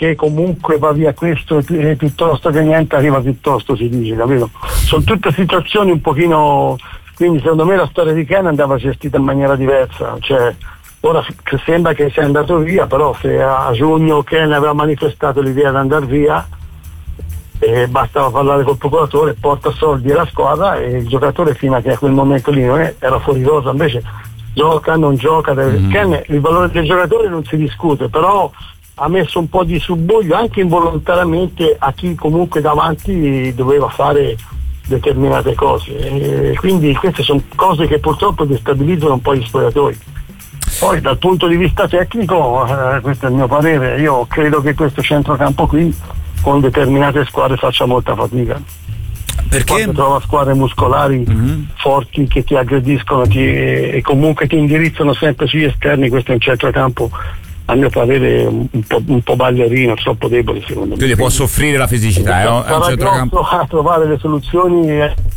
che comunque va via questo piuttosto che niente arriva piuttosto, si dice, capito? Sono tutte situazioni un pochino, quindi secondo me la storia di Ken andava gestita in maniera diversa, cioè ora sembra che sia andato via, però se a giugno Ken aveva manifestato l'idea di andare via, bastava parlare col procuratore, porta soldi alla squadra e il giocatore fino a che a quel momento lì era fuori rosa, invece gioca, non gioca, Ken, il valore del giocatore non si discute, però ha messo un po' di subbuglio anche involontariamente a chi comunque davanti doveva fare determinate cose, e quindi queste sono cose che purtroppo destabilizzano un po' gli spogliatoi. Poi dal punto di vista tecnico, questo è il mio parere, io credo che questo centrocampo qui con determinate squadre faccia molta fatica. Perché? Quando trova squadre muscolari forti che ti aggrediscono e comunque ti indirizzano sempre sugli esterni, questo è un centrocampo a mio parere un po' ballerino, troppo debole secondo me. Quindi può soffrire la fisicità, no? Sarà centrocampo a trovare le soluzioni,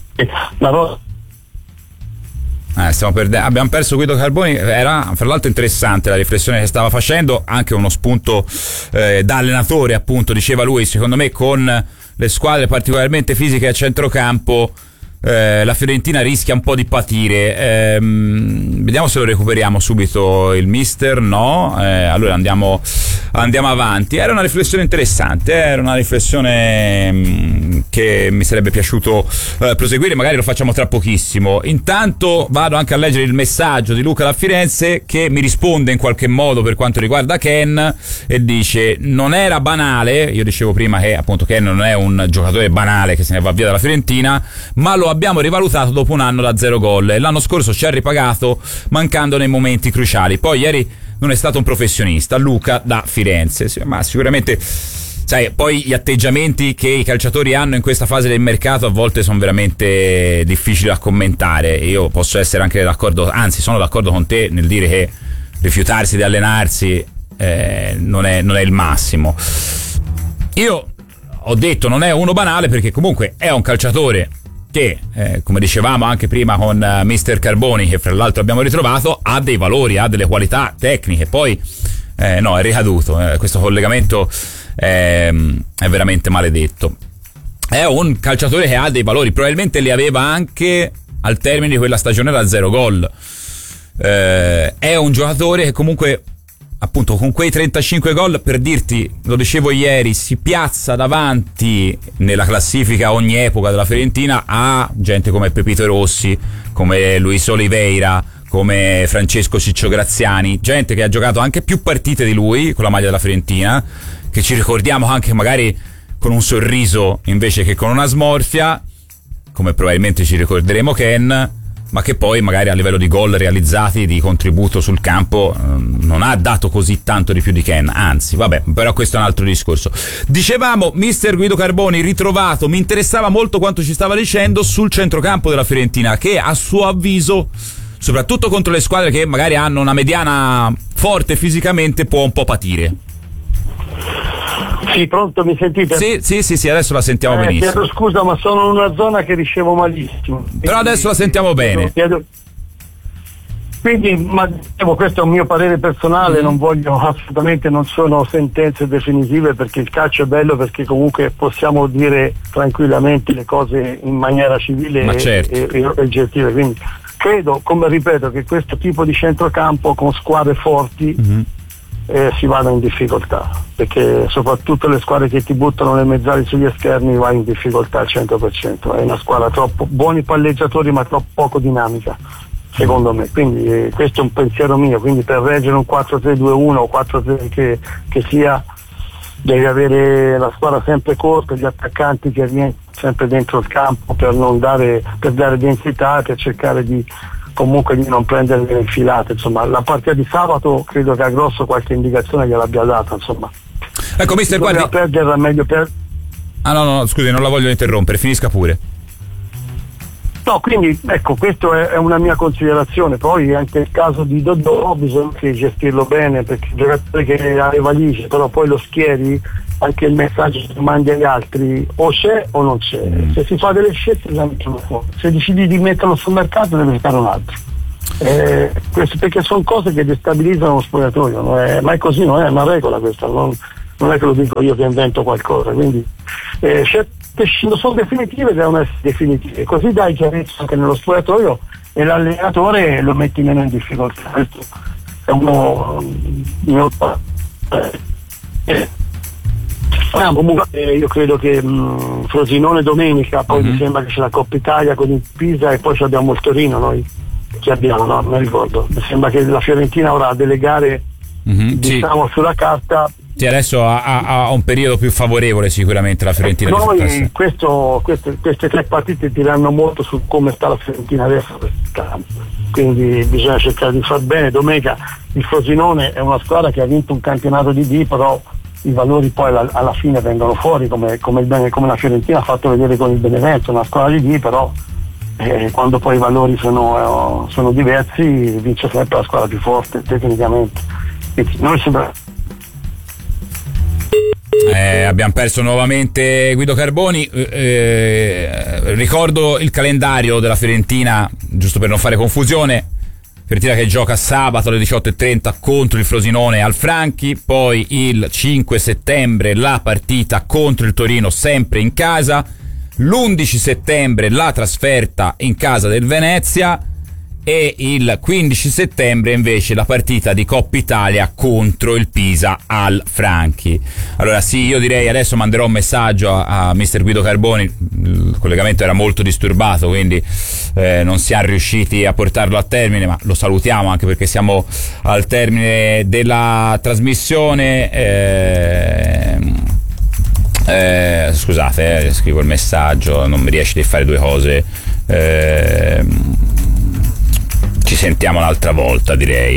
stiamo perdendo. Abbiamo perso Guido Carboni. Era fra l'altro interessante la riflessione che stava facendo, anche uno spunto da allenatore, appunto, diceva lui, secondo me con le squadre particolarmente fisiche a centrocampo la Fiorentina rischia un po' di patire. Vediamo se lo recuperiamo subito il mister. No, allora andiamo avanti. Era una riflessione interessante, era una riflessione che mi sarebbe piaciuto proseguire, magari lo facciamo tra pochissimo. Intanto vado anche a leggere il messaggio di Luca da Firenze, che mi risponde in qualche modo per quanto riguarda Ken, e dice: non era banale, io dicevo prima che appunto Ken non è un giocatore banale che se ne va via dalla Fiorentina, ma lo abbiamo rivalutato dopo un anno da 0 gol e l'anno scorso ci ha ripagato mancando nei momenti cruciali. Poi ieri non è stato un professionista. Luca da Firenze. Ma sicuramente, sai, poi gli atteggiamenti che i calciatori hanno in questa fase del mercato a volte sono veramente difficili da commentare. Io posso essere anche d'accordo, anzi sono d'accordo con te nel dire che rifiutarsi di allenarsi non è il massimo. Io ho detto non è uno banale perché comunque è un calciatore che, come dicevamo anche prima con Mister Carboni, che fra l'altro abbiamo ritrovato, ha dei valori, ha delle qualità tecniche. Poi è ricaduto, questo collegamento è veramente maledetto. È un calciatore che ha dei valori, probabilmente li aveva anche al termine di quella stagione da 0 gol. È un giocatore che comunque, appunto, con quei 35 gol, per dirti, lo dicevo ieri, si piazza davanti nella classifica ogni epoca della Fiorentina a gente come Pepito Rossi, come Luis Oliveira, come Francesco Ciccio Graziani, gente che ha giocato anche più partite di lui con la maglia della Fiorentina, che ci ricordiamo anche magari con un sorriso invece che con una smorfia, come probabilmente ci ricorderemo Ken, ma che poi magari a livello di gol realizzati, di contributo sul campo, non ha dato così tanto di più di Ken, anzi, vabbè, però questo è un altro discorso. Dicevamo, mister Guido Carboni ritrovato, mi interessava molto quanto ci stava dicendo sul centrocampo della Fiorentina, che a suo avviso, soprattutto contro le squadre che magari hanno una mediana forte fisicamente, può un po' patire. Sì, pronto, mi sentite? Sì, adesso la sentiamo benissimo. Chiedo scusa, ma sono in una zona che ricevo malissimo. Però adesso la sentiamo bene. Quindi, ma questo è un mio parere personale, non voglio assolutamente, non sono sentenze definitive, perché il calcio è bello, perché comunque possiamo dire tranquillamente le cose in maniera civile e oggettiva. Quindi credo, come ripeto, che questo tipo di centrocampo con squadre forti si vada in difficoltà, perché soprattutto le squadre che ti buttano le mezzali sugli esterni vai in difficoltà al 100%. È una squadra troppo buoni palleggiatori ma troppo poco dinamica, secondo me. Quindi questo è un pensiero mio, quindi per reggere un 4-3-2-1 o 4-3 che sia, devi avere la squadra sempre corta, gli attaccanti che rientrano sempre dentro il campo per dare densità, per cercare di comunque di non prendere le infilate. Insomma, la partita di sabato credo che a Grosso qualche indicazione gliel'abbia data, insomma. Ecco, mister, guardi, perderla meglio per... no, scusi, non la voglio interrompere, finisca pure. No, quindi ecco, questa è una mia considerazione. Poi anche il caso di Dodò bisogna anche gestirlo bene, perché il giocatore che ha le valigie però poi lo schieri, anche il messaggio che mandi agli altri o c'è o non c'è. Se si fa delle scelte la mettono fuori, se decidi di metterlo sul mercato deve fare un altro. Questo perché sono cose che destabilizzano lo spogliatoio, ma è così, non è una regola questa, non è che lo dico io che invento qualcosa, quindi certe sono definitive, devono essere definitive, così dai chiarezza anche nello spogliatoio e l'allenatore lo metti meno in difficoltà. Questo è comunque io credo che Frosinone domenica, poi mi sembra che c'è la Coppa Italia con il Pisa e poi abbiamo il Torino, noi che abbiamo, no? Non ricordo, mi sembra che la Fiorentina ora a delegare diciamo sulla carta. Sì, adesso ha un periodo più favorevole sicuramente la Fiorentina. Noi queste 3 partite diranno molto su come sta la Fiorentina adesso, quindi bisogna cercare di far bene. Domenica il Frosinone è una squadra che ha vinto un campionato di D, però i valori poi alla fine vengono fuori, come la Fiorentina ha fatto vedere con il Benevento, una squadra di D, però quando poi i valori sono diversi vince sempre la squadra più forte tecnicamente. Quindi noi abbiamo perso nuovamente Guido Carboni. Ricordo il calendario della Fiorentina, giusto per non fare confusione. Fiorentina che gioca sabato alle 18:30 contro il Frosinone al Franchi, poi il 5 settembre la partita contro il Torino sempre in casa, l'11 settembre la trasferta in casa del Venezia e il 15 settembre invece la partita di Coppa Italia contro il Pisa al Franchi. Allora sì, io direi adesso manderò un messaggio a mister Guido Carboni, il collegamento era molto disturbato, quindi non siamo riusciti a portarlo a termine, ma lo salutiamo anche perché siamo al termine della trasmissione. Scusate, scrivo il messaggio, non mi riesce di fare 2 cose. Ci sentiamo un'altra volta, direi.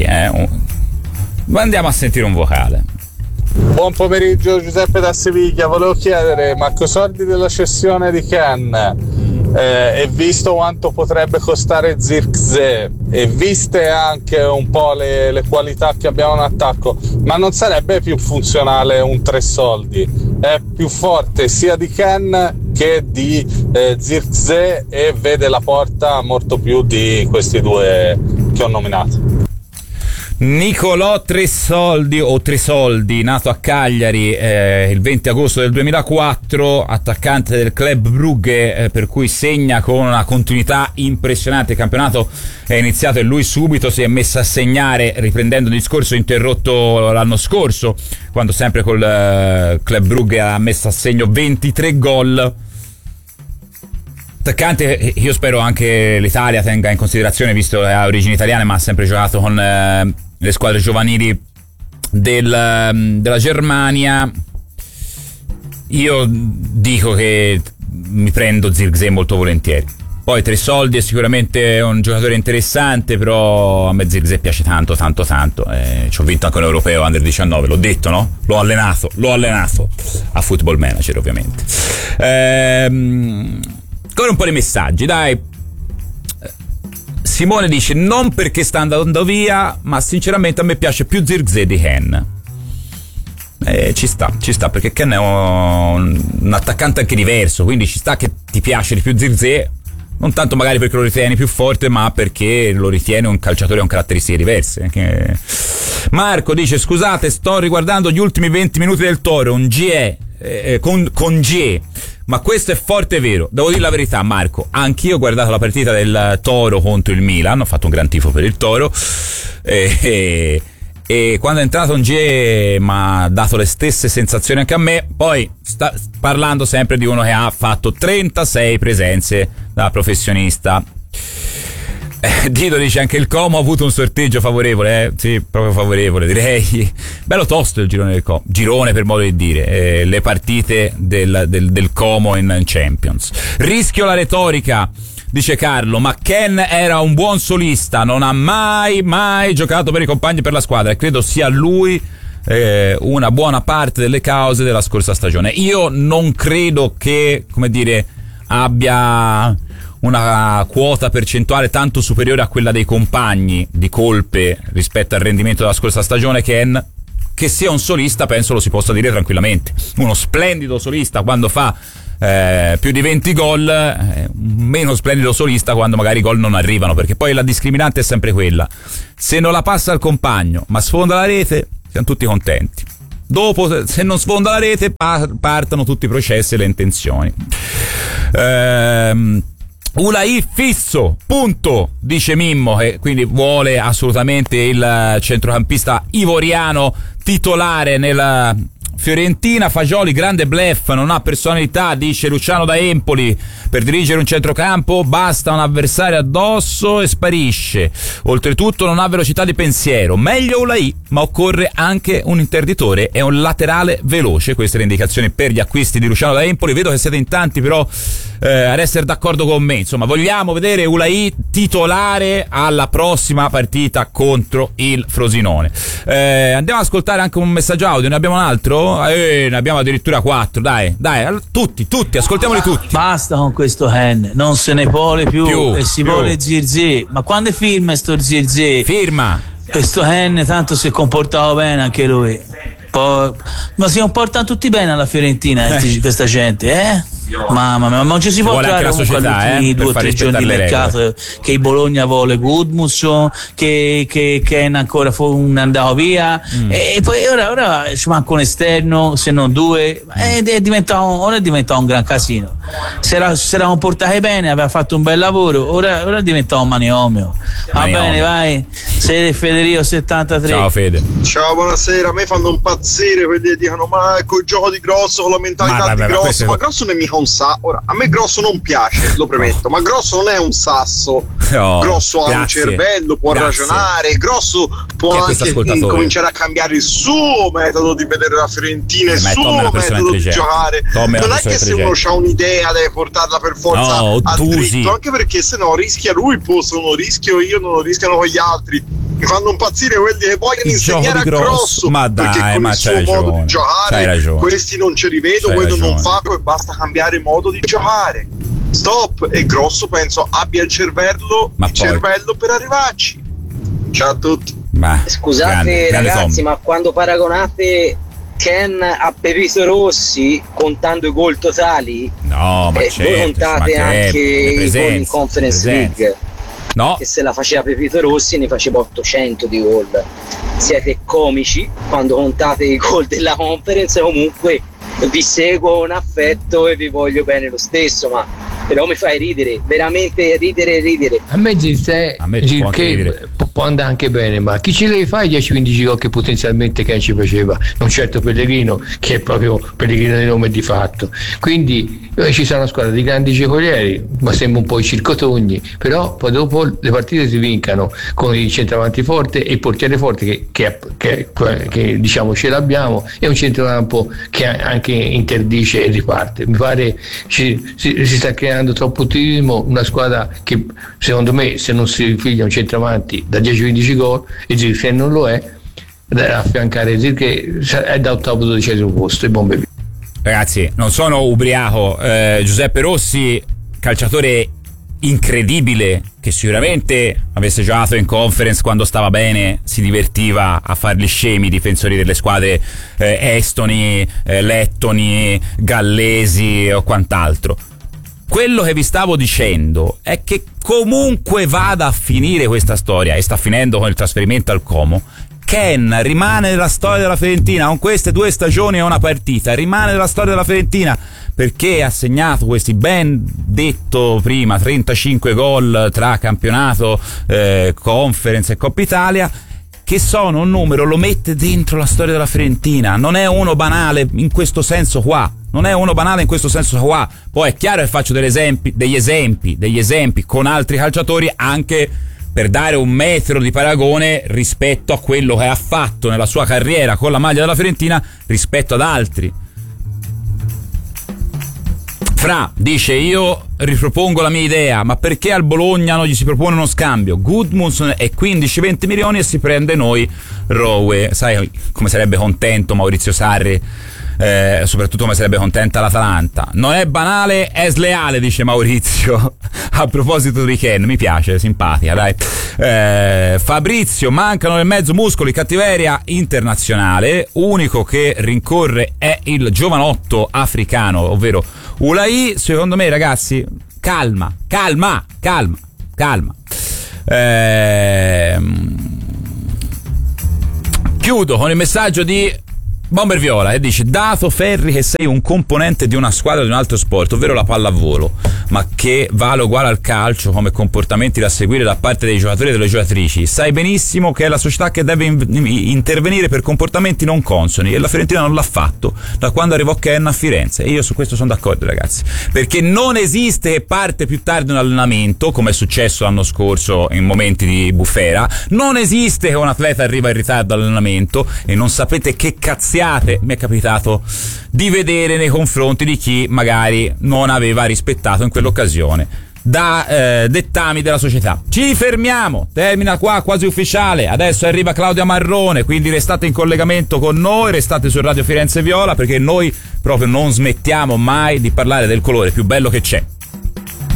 Ma andiamo a sentire un vocale. Buon pomeriggio, Giuseppe da Siviglia. Volevo chiedere, ma coi soldi della cessione di Ken e visto quanto potrebbe costare Zirkzee e viste anche un po' le qualità che abbiamo in attacco, ma non sarebbe più funzionale un 3 soldi? È più forte sia di Ken che di Zirkzee e vede la porta molto più di questi 2 che ho nominato. Nicolò Tresoldi, nato a Cagliari il 20 agosto del 2004, attaccante del Club Brugge, per cui segna con una continuità impressionante. Il campionato è iniziato e lui subito si è messo a segnare, riprendendo il discorso interrotto l'anno scorso, quando sempre col Club Brugge ha messo a segno 23 gol. Attaccante, io spero anche l'Italia tenga in considerazione, visto che ha origini italiane ma ha sempre giocato con le squadre giovanili della Germania. Io dico che mi prendo Zirkzee molto volentieri. Poi 3 soldi è sicuramente un giocatore interessante, però a me Zirkzee piace tanto. Ci ho vinto anche un europeo under 19, l'ho detto, no? L'ho allenato a Football Manager, ovviamente. Ancora un po' di messaggi, dai. Simone dice: non perché sta andando via, ma sinceramente a me piace più Zirkzee di Ken. Ci sta, perché Ken è un attaccante anche diverso, quindi ci sta che ti piace di più Zirkzee, non tanto magari perché lo ritieni più forte, ma perché lo ritiene un calciatore con caratteristiche diverse. Marco dice: scusate, sto riguardando gli ultimi 20 minuti del Toro, un GE con GE, ma questo è forte vero. Devo dire la verità, Marco, anch'io ho guardato la partita del Toro contro il Milan, ho fatto un gran tifo per il Toro e quando è entrato un GE mi ha dato le stesse sensazioni anche a me. Poi sta parlando sempre di uno che ha fatto 36 presenze da professionista. Dido dice: anche il Como ha avuto un sorteggio favorevole, sì, proprio favorevole, direi. Bello tosto il girone del Como, girone per modo di dire, le partite del Como in Champions. Rischio la retorica, dice Carlo, ma Ken era un buon solista, non ha mai giocato per i compagni, per la squadra, e credo sia lui una buona parte delle cause della scorsa stagione. Io non credo che, come dire, abbia una quota percentuale tanto superiore a quella dei compagni di colpe rispetto al rendimento della scorsa stagione. Ken, che sia un solista, penso lo si possa dire tranquillamente, uno splendido solista quando fa più di 20 gol, meno splendido solista quando magari i gol non arrivano, perché poi la discriminante è sempre quella: se non la passa al compagno ma sfonda la rete, siamo tutti contenti. Dopo, se non sfonda la rete, partono tutti i processi e le intenzioni. Ulai fisso, punto, dice Mimmo, che quindi vuole assolutamente il centrocampista ivoriano titolare nella Fiorentina. Fagioli, grande bluff, non ha personalità, dice Luciano da Empoli. Per dirigere un centrocampo basta un avversario addosso e sparisce. Oltretutto non ha velocità di pensiero. Meglio Ulai, ma occorre anche un interditore e un laterale veloce. Queste le indicazioni per gli acquisti di Luciano da Empoli. Vedo che siete in tanti però ad essere d'accordo con me. Insomma, vogliamo vedere Ulai titolare alla prossima partita contro il Frosinone. Andiamo ad ascoltare anche un messaggio audio. Ne abbiamo un altro? Ne abbiamo addirittura 4. Dai, tutti, ascoltiamoli tutti. Basta con questo Hen, non se ne vuole più e si vuole Zirze. Ma quando firma sto Zirze? Firma. Questo Hen tanto si è comportato bene anche lui. Ma si comportano tutti bene alla Fiorentina questa gente, Mamma mia, ma non ci si può trovare comunque agli ultimi 2 o 3 giorni di mercato che il Bologna vuole Gudmundsson, che Ken ancora fu andato via e poi ora ci manca un esterno, se non 2, ora è diventato un gran casino. Si era comportato bene, aveva fatto un bel lavoro, ora è diventato un manicomio. Va bene, vai. Sei Federico 73. Ciao Fede. Ciao, buonasera. A me fanno impazzire quelli che dicono ma ecco il gioco di Grosso con la mentalità di Grosso, ma Grosso non è mica un sasso. Ora, a me Grosso non piace, lo premetto, ma Grosso non è un sasso. Grosso ha un cervello, può ragionare, Grosso può anche cominciare a cambiare il suo metodo di vedere la Fiorentina, il suo metodo di giocare. Non è che se uno ha un'idea deve portarla per forza al dritto, anche perché se no rischia lui il posto, non lo rischio io, non lo rischiano con gli altri. Mi fanno impazzire quelli che vogliono insegnare a Grosso, ma dai, perché con il suo modo di giocare questi non ci rivedo, quello non fa, e basta cambiare modo di giocare. Stop. E Grosso penso abbia il cervello per arrivarci. Ciao a tutti. Scusate ragazzi, ma quando paragonate Ken a Pepito Rossi contando i gol totali, no, ma voi contate anche i gol in Conference League. No. Che se la faceva Pepito Rossi ne faceva 800 di gol. Siete comici quando contate i gol della Conference. Comunque vi seguo con affetto e vi voglio bene lo stesso, ma però mi fai ridere, veramente ridere. A me Zirze può andare anche bene, ma chi ce le fa i 10-15 gol che potenzialmente Ken ci faceva? Non certo Pellegrino, che è proprio Pellegrino di nome e di fatto. Quindi ci sarà una squadra di grandi giocolieri, ma sembra un po' i circotogni, però poi dopo le partite si vincano con il centravanti forte e il portiere forte che diciamo ce l'abbiamo, e un centrocampo che anche interdice e riparte. Mi pare si sta creando troppo ottimismo, una squadra che secondo me, se non si figlia un centravanti da 10-15 gol, e Zirkzee non lo è, da affiancare Zirkzee è da 8-12 posto e bombe. Ragazzi, non sono ubriaco. Giuseppe Rossi, calciatore incredibile, che sicuramente avesse giocato in Conference quando stava bene, si divertiva a fare gli scemi difensori delle squadre estoni, lettoni, gallesi o quant'altro. Quello che vi stavo dicendo è che comunque vada a finire questa storia, e sta finendo con il trasferimento al Como, Ken rimane nella storia della Fiorentina, con queste 2 stagioni e una partita, rimane nella storia della Fiorentina perché ha segnato questi, ben detto prima, 35 gol tra campionato, Conference e Coppa Italia, che sono un numero, lo mette dentro la storia della Fiorentina. Non è uno banale in questo senso qua. Poi è chiaro che faccio degli esempi con altri calciatori, anche per dare un metro di paragone rispetto a quello che ha fatto nella sua carriera con la maglia della Fiorentina rispetto ad altri. Fra dice: io ripropongo la mia idea, ma perché al Bologna non gli si propone uno scambio? Gudmundsson è 15-20 milioni e si prende noi Rowe. Sai come sarebbe contento Maurizio Sarri, soprattutto come sarebbe contenta l'Atalanta. Non è banale, è sleale, dice Maurizio. A proposito di Ken, mi piace, simpatica, dai. Fabrizio: mancano nel mezzo muscoli, cattiveria internazionale, unico che rincorre è il giovanotto africano, ovvero Ulai. Secondo me, ragazzi, calma. Chiudo con il messaggio di Bomber Viola e dice: dato Ferri che sei un componente di una squadra di un altro sport, ovvero la pallavolo, ma che vale uguale al calcio come comportamenti da seguire da parte dei giocatori e delle giocatrici, sai benissimo che è la società che deve intervenire per comportamenti non consoni, e la Fiorentina non l'ha fatto da quando arrivò Ken a Firenze, e io su questo sono d'accordo, ragazzi, perché non esiste che parte più tardi un allenamento, come è successo l'anno scorso in momenti di bufera, non esiste che un atleta arriva in ritardo all'allenamento, e non sapete che cazziate mi è capitato di vedere nei confronti di chi magari non aveva rispettato in quell'occasione da dettami della società. Ci fermiamo, termina qua Quasi Ufficiale, adesso arriva Claudia Marrone, quindi restate in collegamento con noi, restate su Radio Firenze Viola, perché noi proprio non smettiamo mai di parlare del colore più bello che c'è.